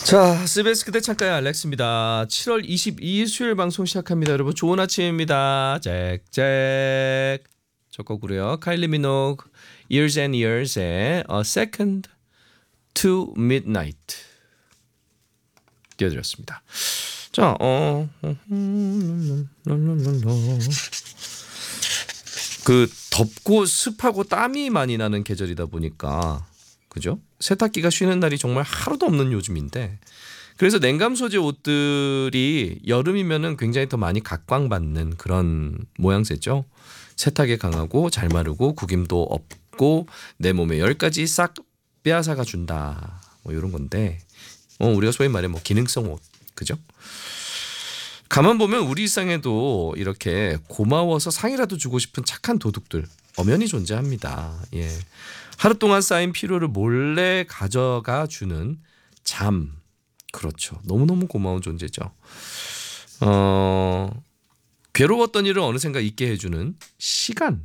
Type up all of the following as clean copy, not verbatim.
자, SBS 그대 창가의 알렉스입니다. 7월 22일 수요일 방송 시작합니다. 여러분 좋은 아침입니다. 잭잭. 첫 곡으로요. 카일리 미노그 Years and Years의 A Second to Midnight 띄워드렸습니다. 자, 그 덥고 습하고 땀이 많이 나는 계절이다 보니까 그죠? 세탁기가 쉬는 날이 정말 하루도 없는 요즘인데 그래서 냉감 소재 옷들이 여름이면은 굉장히 더 많이 각광받는 그런 모양새죠. 세탁에 강하고 잘 마르고 구김도 없고 내 몸에 열까지 싹 빼앗아가 준다. 뭐 이런 건데 우리가 소위 말해 뭐 기능성 옷 그죠? 가만 보면 우리 일상에도 이렇게 고마워서 상이라도 주고 싶은 착한 도둑들 엄연히 존재합니다. 예. 하루 동안 쌓인 피로를 몰래 가져가 주는 잠. 그렇죠. 너무너무 고마운 존재죠. 괴로웠던 일을 어느샌가 잊게 해주는 시간.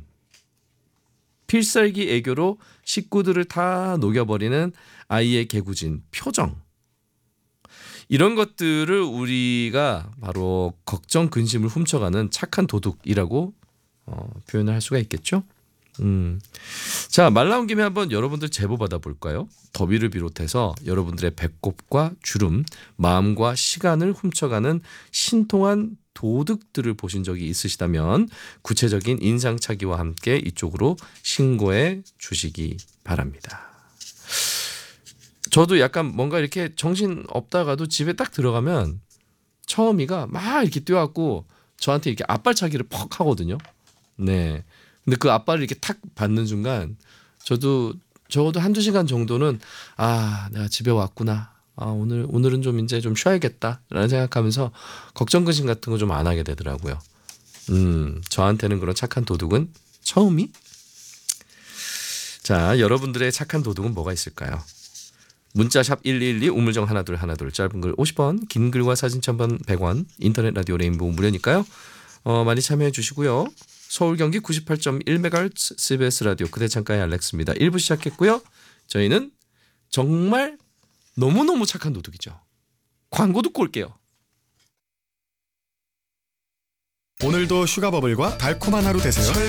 필살기 애교로 식구들을 다 녹여버리는 아이의 개구진 표정. 이런 것들을 우리가 바로 걱정 근심을 훔쳐가는 착한 도둑이라고 표현을 할 수가 있겠죠. 자, 말 나온 김에 한번 여러분들 제보 받아볼까요? 더위를 비롯해서 여러분들의 배꼽과 주름, 마음과 시간을 훔쳐가는 신통한 도둑들을 보신 적이 있으시다면 구체적인 인상착의와 함께 이쪽으로 신고해 주시기 바랍니다. 저도 약간 뭔가 이렇게 정신 없다가도 집에 딱 들어가면 처음이가 막 이렇게 뛰어갖고 저한테 이렇게 앞발차기를 퍽 하거든요. 네. 근데 그 앞발을 이렇게 탁 받는 순간 저도 적어도 한두 시간 정도는 내가 집에 왔구나. 오늘은 좀 이제 좀 쉬어야겠다라는 생각하면서 걱정 근심 같은 거 좀 안 하게 되더라고요. 저한테는 그런 착한 도둑은 처음이. 자, 여러분들의 착한 도둑은 뭐가 있을까요? 문자샵 1212 우물정 하나둘 짧은 글 50원 긴 글과 사진 첨부는 100원 인터넷 라디오 레인보우 무료니까요. 많이 참여해 주시고요. 서울 경기 98.1MHz CBS 라디오 그대 창가의 알렉스입니다. 1부 시작했고요. 저희는 정말 너무너무 착한 도둑이죠. 광고 듣고 올게요. 오늘도 슈가버블과 달콤한 하루 되세요.